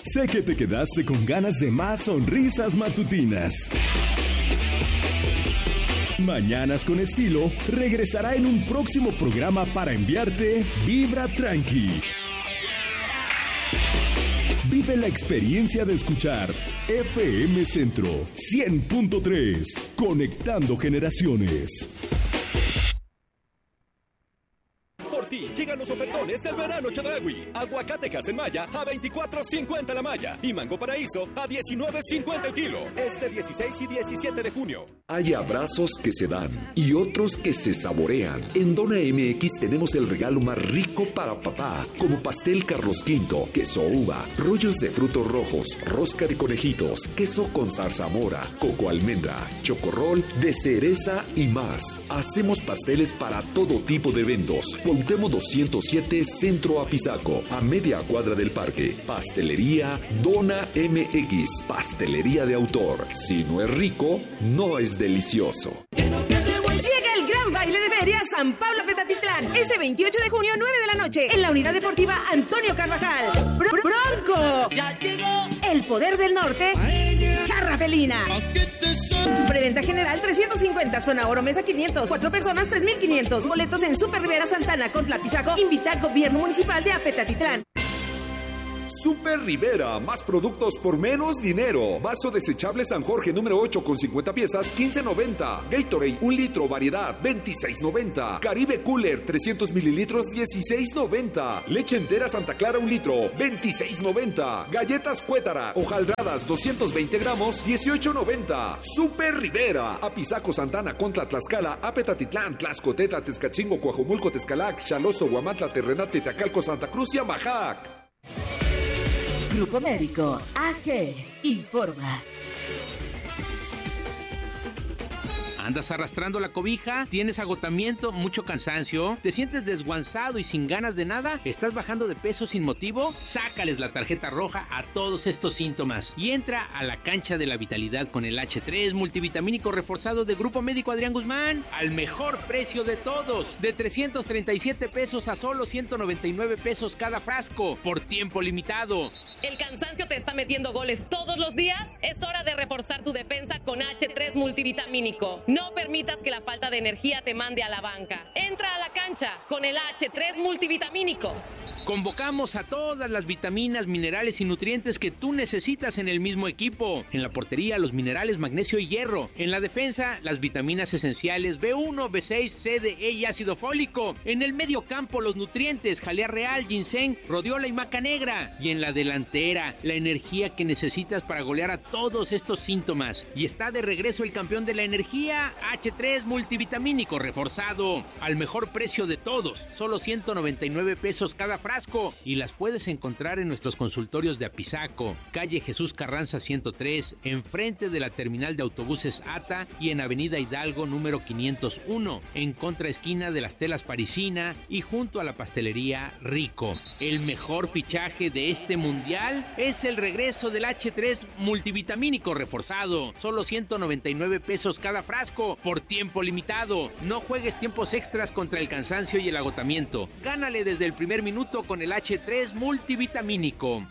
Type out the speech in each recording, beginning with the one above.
sé que te quedaste con ganas de más sonrisas matutinas. Mañanas con Estilo regresará en un próximo programa para enviarte Vibra Tranqui. Vive la experiencia de escuchar FM Centro 100.3, conectando generaciones. Llegan los ofertones del verano Chedraui. Aguacate Maya a $24.50 la malla y mango paraíso a $19.50 el kilo. Este 16 y 17 de junio. Hay abrazos que se dan y otros que se saborean. En Dona MX tenemos el regalo más rico para papá, como pastel Carlos V, queso uva, rollos de frutos rojos, rosca de conejitos, queso con zarzamora, coco almendra, chocorrol de cereza y más. Hacemos pasteles para todo tipo de eventos. Cuauhtémoc 207 Centro Apizaco, a media cuadra del parque. Pastelería Dona MX, pastelería de autor. Si no es rico, no es delicioso. Llega el gran baile de feria San Pablo Petatitlán, este 28 de junio, 9 de la noche, en la Unidad Deportiva Antonio Carvajal. ¡Bronco! ¡Ya llegó! El Poder del Norte, Jarra Felina. Preventa general 350, zona oro, mesa 500, 4 personas 3,500. Boletos en Super Rivera Santana, Contlapizaco. Invita al Gobierno Municipal de Apetatitlán. Super Rivera, más productos por menos dinero. Vaso desechable San Jorge número 8 con 50 piezas, $15.90. Gatorade 1 litro variedad, $26.90. Caribe Cooler 300 mililitros, $16.90. Leche entera Santa Clara 1 litro, $26.90. Galletas Cuétara, hojaldradas 220 gramos, $18.90. Super Rivera, Apizaco, Santana, Contla, Tlaxcala, Apetatitlán, Tlaxcoteta, Tezcachingo, Coajomulco, Tezcalac, Xalosto, Huamantla, Terrenate, Teacalco, Santa Cruz y Amajac. Grupo Médico AG informa. ¿Andas arrastrando la cobija? ¿Tienes agotamiento, mucho cansancio? ¿Te sientes desguanzado y sin ganas de nada? ¿Estás bajando de peso sin motivo? Sácales la tarjeta roja a todos estos síntomas y entra a la cancha de la vitalidad con el H3 multivitamínico reforzado de Grupo Médico Adrián Guzmán al mejor precio de todos, de 337 pesos a solo 199 pesos cada frasco, por tiempo limitado. ¿El cansancio te está metiendo goles todos los días? Es hora de reforzar tu defensa con H3 multivitamínico. No permitas que la falta de energía te mande a la banca. Entra a la cancha con el H3 multivitamínico. Convocamos a todas las vitaminas, minerales y nutrientes que tú necesitas en el mismo equipo. En la portería, los minerales, magnesio y hierro. En la defensa, las vitaminas esenciales B1, B6, C, D, E y ácido fólico. En el medio campo, los nutrientes, jalea real, ginseng, rodiola y maca negra. Y en la delantera, la energía que necesitas para golear a todos estos síntomas. Y está de regreso el campeón de la energía, H3 multivitamínico reforzado. Al mejor precio de todos, solo 199 pesos cada frasco, y las puedes encontrar en nuestros consultorios de Apizaco, calle Jesús Carranza 103, enfrente de la terminal de autobuses ATA y en avenida Hidalgo número 501, en contraesquina de las telas Parisina y junto a la pastelería Rico. El mejor fichaje de este mundial es el regreso del H3 multivitamínico reforzado, solo 199 pesos cada frasco, por tiempo limitado. No juegues tiempos extras contra el cansancio y el agotamiento. Gánale desde el primer minuto con el H3 multivitamínico.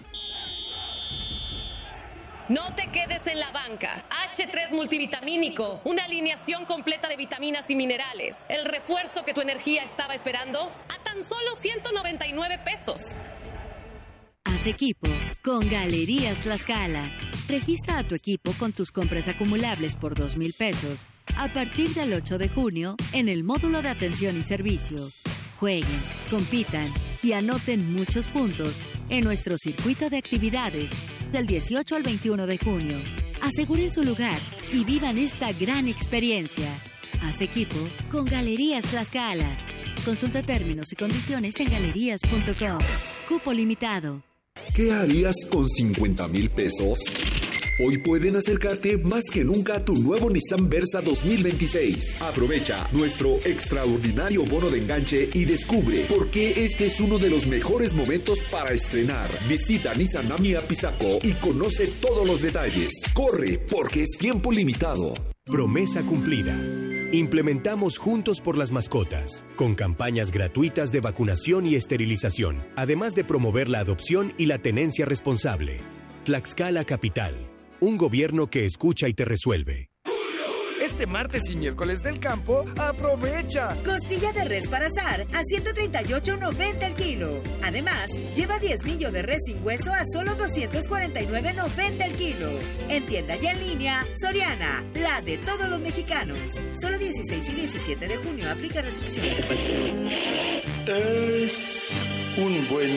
No te quedes en la banca. H3 multivitamínico, una alineación completa de vitaminas y minerales. El refuerzo que tu energía estaba esperando a tan solo 199 pesos. Haz equipo con Galerías Tlaxcala. Registra a tu equipo con tus compras acumulables por 2,000 pesos a partir del 8 de junio en el módulo de atención y servicio. Jueguen, compitan y anoten muchos puntos en nuestro circuito de actividades del 18 al 21 de junio. Aseguren su lugar y vivan esta gran experiencia. Haz equipo con Galerías Tlaxcala. Consulta términos y condiciones en galerías.com. Cupo limitado. ¿Qué harías con 50,000 pesos? Hoy pueden acercarte más que nunca a tu nuevo Nissan Versa 2026. Aprovecha nuestro extraordinario bono de enganche y descubre por qué este es uno de los mejores momentos para estrenar. Visita Nissan Nami Apizaco y conoce todos los detalles. Corre, porque es tiempo limitado. Promesa cumplida. Implementamos Juntos por las Mascotas, con campañas gratuitas de vacunación y esterilización, además de promover la adopción y la tenencia responsable. Tlaxcala Capital, un gobierno que escucha y te resuelve. Este martes y miércoles del campo, aprovecha. Costilla de res para asar a 138.90 el kilo. Además, lleva 10 millo de res sin hueso a solo 249.90 el kilo. En tienda y en línea, Soriana, la de todos los mexicanos. Solo 16 y 17 de junio aplica restricciones. Es un buen